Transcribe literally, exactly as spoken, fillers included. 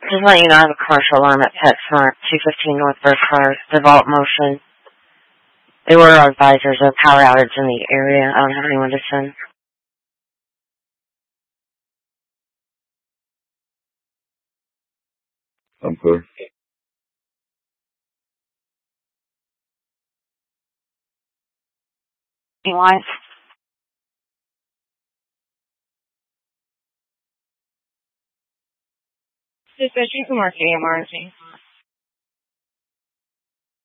Just let you know, I have a commercial alarm at PetSmart, two fifteen North Burkhart, Develop Motion. They were our advisors of power outage in the area. I don't have anyone to send. I'm clear. You want? Dispatching from Marketing emergency.